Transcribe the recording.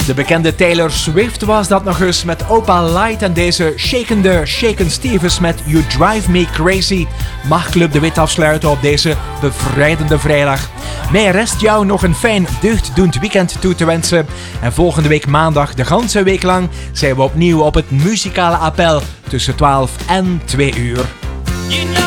De bekende Taylor Swift was dat nog eens met Opal Light en deze shakende Shaken Stevens met You Drive Me Crazy. Mag Club de Wit afsluiten op deze bevrijdende vrijdag. Mij rest jou nog een fijn deugddoend weekend toe te wensen. En volgende week maandag, de ganse week lang, zijn we opnieuw op het muzikale appel tussen 12 en 2 uur.